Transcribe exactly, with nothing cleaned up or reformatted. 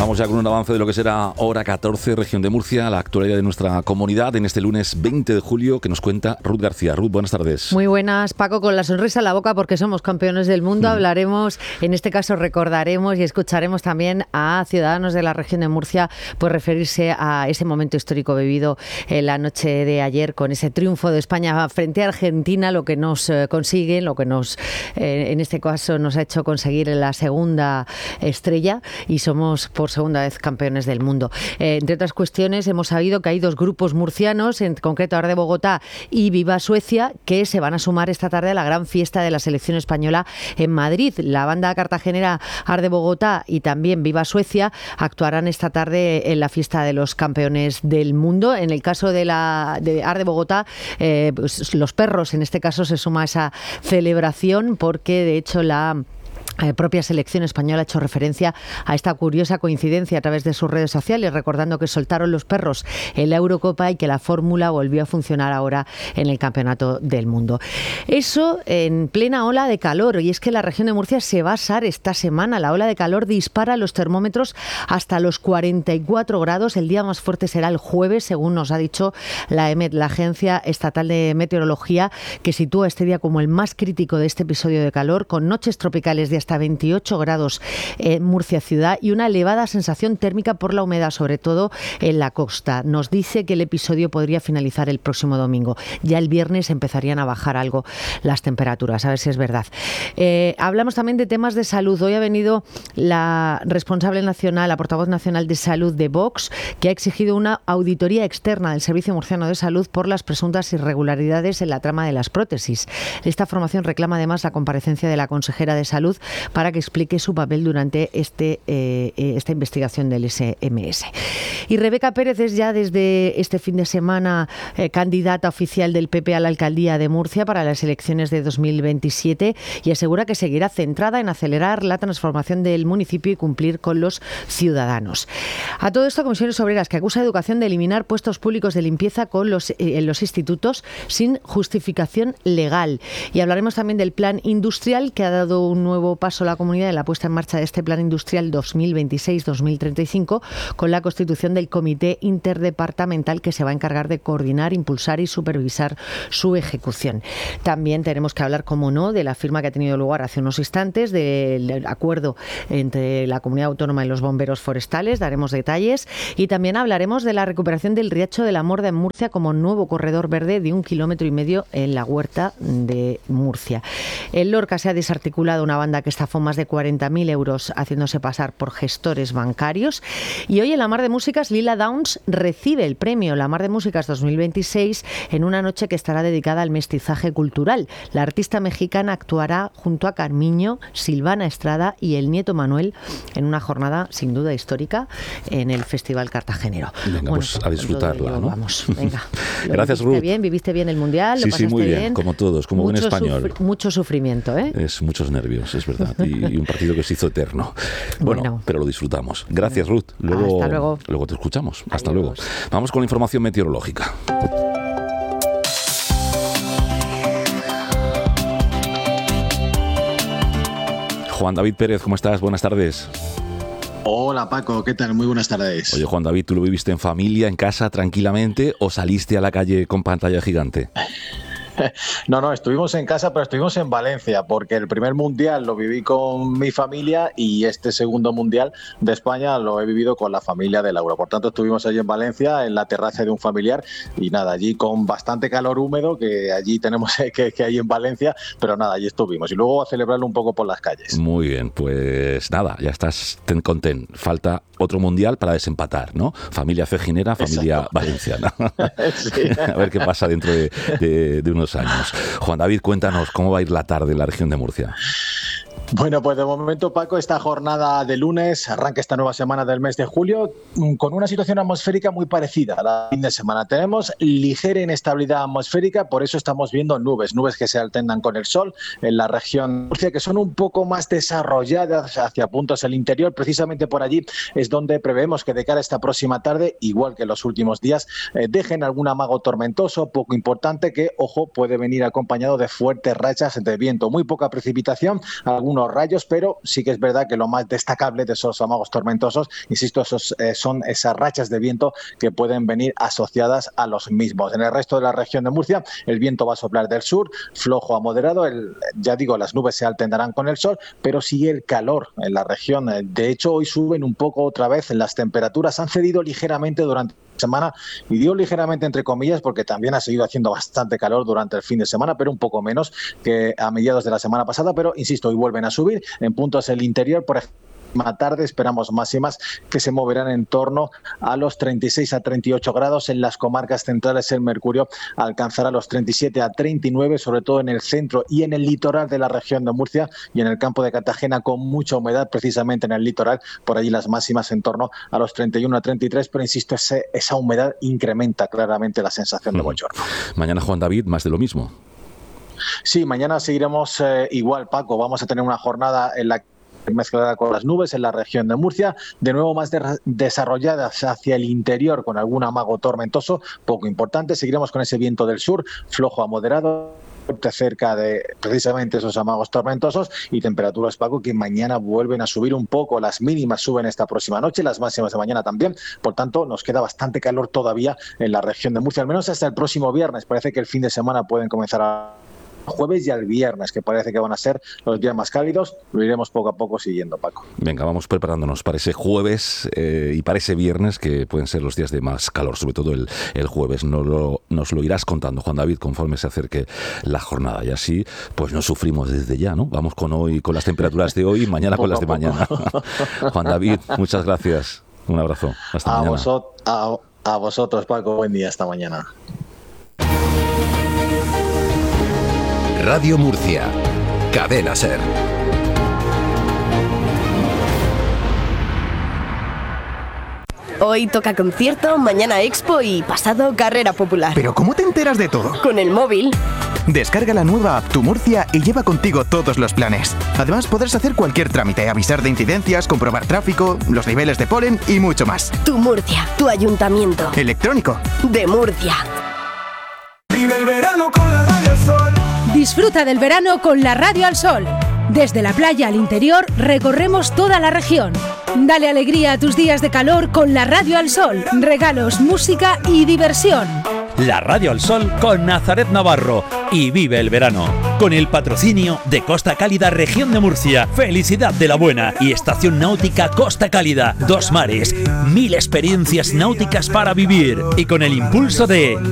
Vamos ya con un avance de lo que será hora catorce, región de Murcia, la actualidad de nuestra comunidad en este lunes veinte de julio, que nos cuenta Ruth García. Ruth, buenas tardes. Muy buenas, Paco, con la sonrisa en la boca porque somos campeones del mundo. Mm. Hablaremos, en este caso recordaremos y escucharemos también a ciudadanos de la región de Murcia pues referirse a ese momento histórico vivido en la noche de ayer con ese triunfo de España frente a Argentina, lo que nos eh, consigue, lo que nos, eh, en este caso nos ha hecho conseguir la segunda estrella y somos por segunda vez campeones del mundo. Eh, entre otras cuestiones, hemos sabido que hay dos grupos murcianos, en concreto Arde Bogotá y Viva Suecia, que se van a sumar esta tarde a la gran fiesta de la selección española en Madrid. La banda cartagenera Arde Bogotá y también Viva Suecia actuarán esta tarde en la fiesta de los campeones del mundo. En el caso de la de Arde Bogotá, eh, pues los perros, en este caso, se suma a esa celebración porque, de hecho, la La propia selección española ha hecho referencia a esta curiosa coincidencia a través de sus redes sociales, recordando que soltaron los perros en la Eurocopa y que la fórmula volvió a funcionar ahora en el Campeonato del Mundo. Eso en plena ola de calor, y es que la región de Murcia se va a asar esta semana. La ola de calor dispara los termómetros hasta los cuarenta y cuatro grados. El día más fuerte será el jueves, según nos ha dicho la EMET, la Agencia Estatal de Meteorología, que sitúa este día como el más crítico de este episodio de calor, con noches tropicales de hasta veintiocho grados en Murcia ciudad y una elevada sensación térmica por la humedad, sobre todo en la costa. Nos dice que el episodio podría finalizar el próximo domingo. Ya el viernes empezarían a bajar algo las temperaturas, a ver si es verdad. Eh, hablamos también de temas de salud. Hoy ha venido la responsable nacional, la portavoz nacional de salud de Vox, que ha exigido una auditoría externa del Servicio Murciano de Salud por las presuntas irregularidades en la trama de las prótesis. Esta formación reclama además la comparecencia de la consejera de Salud para que explique su papel durante este, eh, esta investigación del ese eme ese. Y Rebeca Pérez es ya desde este fin de semana eh, candidata oficial del P P a la alcaldía de Murcia para las elecciones de dos mil veintisiete y asegura que seguirá centrada en acelerar la transformación del municipio y cumplir con los ciudadanos. A todo esto, Comisiones Obreras, que acusa a Educación de eliminar puestos públicos de limpieza con los, eh, en los institutos sin justificación legal. Y hablaremos también del plan industrial, que ha dado un nuevo paso a la comunidad en la puesta en marcha de este plan industrial dos mil veintiséis dos mil treinta y cinco, con la constitución del comité interdepartamental que se va a encargar de coordinar, impulsar y supervisar su ejecución. También tenemos que hablar, como no, de la firma que ha tenido lugar hace unos instantes del acuerdo entre la Comunidad Autónoma y los bomberos forestales. Daremos detalles y también hablaremos de la recuperación del Riacho de la Morda en Murcia como nuevo corredor verde de un kilómetro y medio en la huerta de Murcia. En Lorca se ha desarticulado una banda que estafó más de cuarenta mil euros haciéndose pasar por gestores bancarios. Y hoy en La Mar de Músicas, Lila Downs recibe el premio La Mar de Músicas dos mil veintiséis en una noche que estará dedicada al mestizaje cultural. La artista mexicana actuará junto a Carmiño, Silvana Estrada y el nieto Manuel en una jornada sin duda histórica en el Festival Cartagenero. Venga, bueno, pues a disfrutarla, ¿no? Vamos, venga. Gracias, Ruth. Ruth. Bien, viviste bien el Mundial, sí, lo pasaste sí, muy bien, bien, como todos, como mucho buen español. Sufri- mucho sufrimiento, ¿eh? Es muchos nervios, es verdad, y, y un partido que se hizo eterno. Bueno, bueno, pero lo disfrutamos. Gracias, Ruth. Luego, Hasta luego. Luego te escuchamos. Hasta Adiós. luego. Vamos con la información meteorológica. Juan David Pérez, ¿cómo estás? Buenas tardes. Hola Paco, ¿qué tal? Muy buenas tardes. Oye, Juan David, ¿tú lo viviste en familia, en casa, tranquilamente, o saliste a la calle con pantalla gigante? No, no, estuvimos en casa, pero estuvimos en Valencia, porque el primer mundial lo viví con mi familia y este segundo mundial de España lo he vivido con la familia de Laura. Por tanto, estuvimos allí en Valencia, en la terraza de un familiar, y nada, allí con bastante calor húmedo, que allí tenemos que, que hay en Valencia, pero nada, allí estuvimos. Y luego a celebrarlo un poco por las calles. Muy bien, pues nada, ya estás ten con ten. Falta otro mundial para desempatar, ¿no? Familia ceginera, familia Exacto. valenciana. Sí. A ver qué pasa dentro de, de, de unos años. Juan David, cuéntanos cómo va a ir la tarde en la región de Murcia. Bueno, pues de momento, Paco, esta jornada de lunes arranca esta nueva semana del mes de julio con una situación atmosférica muy parecida a la fin de semana. Tenemos ligera inestabilidad atmosférica, por eso estamos viendo nubes, nubes que se alternan con el sol en la región de Murcia, que son un poco más desarrolladas hacia puntos del interior. Precisamente por allí es donde prevemos que de cara a esta próxima tarde, igual que en los últimos días, eh, dejen algún amago tormentoso, poco importante, que, ojo, puede venir acompañado de fuertes rachas de viento. Muy poca precipitación, algunos algunos rayos, pero sí que es verdad que lo más destacable de esos amagos tormentosos, insisto, esos, eh, son esas rachas de viento que pueden venir asociadas a los mismos. En el resto de la región de Murcia, el viento va a soplar del sur, flojo a moderado. El, ya digo, las nubes se alternarán con el sol, pero sigue el calor en la región. De hecho, hoy suben un poco otra vez las temperaturas, han cedido ligeramente durante la semana, y digo ligeramente entre comillas porque también ha seguido haciendo bastante calor durante el fin de semana, pero un poco menos que a mediados de la semana pasada. Pero insisto, hoy vuelven a subir en puntos del interior, por ejemplo. Más tarde esperamos máximas que se moverán en torno a los treinta y seis a treinta y ocho grados. En las comarcas centrales el mercurio alcanzará los treinta y siete a treinta y nueve, sobre todo en el centro y en el litoral de la región de Murcia, y en el campo de Cartagena con mucha humedad, precisamente en el litoral, por allí las máximas en torno a los treinta y uno a treinta y tres, pero insisto, ese, esa humedad incrementa claramente la sensación de bochorno. Mañana, Juan David, más de lo mismo. Sí, mañana seguiremos eh, igual, Paco. Vamos a tener una jornada en la que mezclada con las nubes en la región de Murcia, de nuevo más de desarrolladas hacia el interior con algún amago tormentoso, poco importante. Seguiremos con ese viento del sur, flojo a moderado, cerca de precisamente esos amagos tormentosos, y temperaturas, Paco, que mañana vuelven a subir un poco. Las mínimas suben esta próxima noche, las máximas de mañana también. Por tanto, nos queda bastante calor todavía en la región de Murcia, al menos hasta el próximo viernes. Parece que el fin de semana pueden comenzar a jueves y al viernes, que parece que van a ser los días más cálidos. Lo iremos poco a poco siguiendo, Paco. Venga, vamos preparándonos para ese jueves eh, y para ese viernes, que pueden ser los días de más calor, sobre todo el, el jueves. Nos lo, nos lo irás contando, Juan David, conforme se acerque la jornada, y así pues no sufrimos desde ya, ¿no? Vamos con hoy, con las temperaturas de hoy y mañana con las de mañana. Juan David, muchas gracias. Un abrazo. Hasta a mañana. Vosot, a, a vosotros, Paco. Buen día. Hasta mañana. Radio Murcia, Cadena SER. Hoy toca concierto, mañana expo y pasado carrera popular. ¿Pero cómo te enteras de todo? Con el móvil. Descarga la nueva app Tu Murcia y lleva contigo todos los planes. Además, podrás hacer cualquier trámite, avisar de incidencias, comprobar tráfico, los niveles de polen y mucho más. Tu Murcia, tu ayuntamiento. Electrónico. De Murcia. Vive el verano con la radio al sol. Disfruta del verano con la radio al sol. Desde la playa al interior recorremos toda la región. Dale alegría a tus días de calor con la radio al sol. Regalos, música y diversión. La radio al sol con Nazaret Navarro. Y vive el verano. Con el patrocinio de Costa Cálida Región de Murcia, Felicidad de la Buena y Estación Náutica Costa Cálida. Dos mares, mil experiencias náuticas para vivir. Y con el impulso de